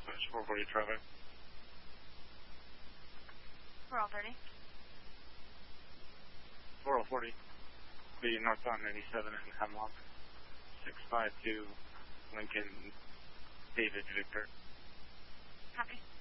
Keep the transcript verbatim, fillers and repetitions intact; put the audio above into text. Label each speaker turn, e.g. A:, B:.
A: dispatch, four forty traffic.
B: four oh thirty.
A: four oh forty. The northbound ninety-seven in Hemlock. six five two Lincoln David Victor.
B: Copy.